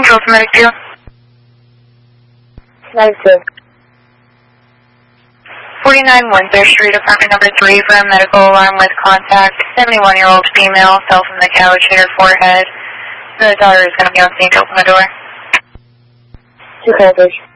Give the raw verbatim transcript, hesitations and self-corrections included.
Central for Medic two. Medic two. forty-nine Windsor Street, apartment number three for a medical alarm with contact. seventy-one-year-old female, fell from the couch, hit her forehead. The daughter is going to be on scene to open the door. Two coverage.